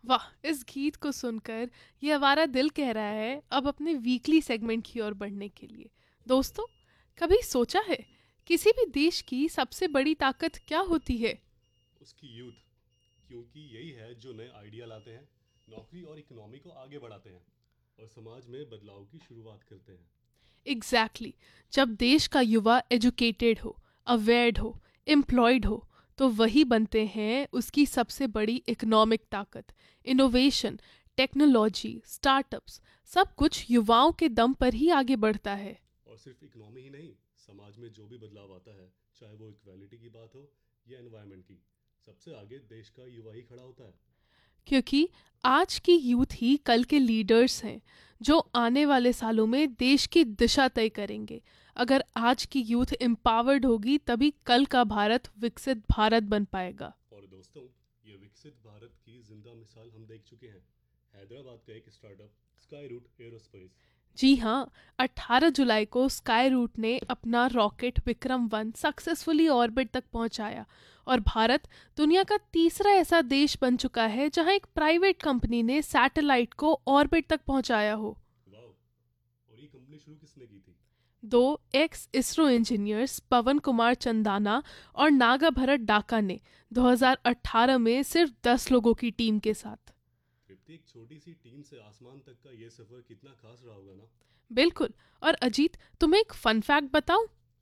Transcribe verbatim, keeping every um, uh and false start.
वाह, इस गीत को सुनकर ये हमारा दिल कह रहा है अब अपने वीकली सेगमेंट की ओर बढ़ने के लिए। दोस्तों, कभी सोचा है किसी भी देश की सबसे बड़ी ताकत क्या होती है? उसकी यूथ, क्योंकि यही है जो नए आइडिया लाते हैं, नौकरी और इकोनॉमी को आगे बढ़ाते हैं और समाज में बदलाव की शुरुआत करते हैं। Exactly exactly. जब देश का युवा एजुकेटेड हो, अवेयर्ड हो, एम्प्लॉयड हो, तो वही बनते हैं उसकी सबसे बड़ी इकोनॉमिक ताकत। इनोवेशन, टेक्नोलॉजी, स्टार्टअप्स, सब कुछ युवाओं के दम पर ही आगे बढ़ता है। और सिर्फ इकोनॉमी ही नहीं, समाज में जो भी बदलाव आता है, चाहे वो इक्वालिटी की बात हो या एनवायरनमेंट की, सबसे आगे देश का युवा ही खड़ा होता है। क्योंकि आज की यूथ ही कल के लीडर्स हैं जो आने वाले सालों में देश की दिशा तय करेंगे। अगर आज की यूथ एम्पावर्ड होगी तभी कल का भारत विकसित भारत बन पाएगा। और दोस्तों, ये विकसित भारत की जिंदा मिसाल हम देख चुके हैं। हैदराबाद का एक स्टार्टअप स्काई रूट एरोस्पेस। जी हाँ, अठारह जुलाई को स्काई रूट ने अपना rocket Vikram one successfully orbit तक पहुंचाया और भारत दुनिया का तीसरा ऐसा देश बन चुका है जहां एक प्राइवेट कंपनी ने सैटेलाइट को ऑर्बिट तक पहुंचाया हो। वाह! और ये कंपनी शुरू किसने की थी? दो एक्स इसरो इंजीनियर्स पवन कुमार चंदाना और नागा भरत डाका ने दो हज़ार अठारह में सिर्फ दस लोगों की टीम के साथ। फिर भी एक छोटी सी टीम से आसमान तक का ये सफर कितना खास रहा होगा ना। बिल्कुल। और अजीत, तुम्हें एक फन फैक्ट बताऊं?